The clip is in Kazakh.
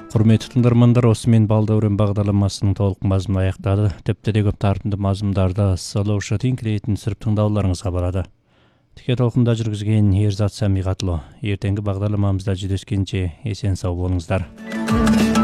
Құрметті тыңдармандар, осымен Балдәурен бағдарламасының толық мазмұны аяқтады. Тіпті де көп тартымды мазмұндарды сылаушы теңкірейтін сұрып тыңдауларыңызға барады. Тіке толқында жүргізген Ерзат Сәмиғатұлы. Ертеңгі бағдарламамызда жүздескенше есен сау болыңыздар.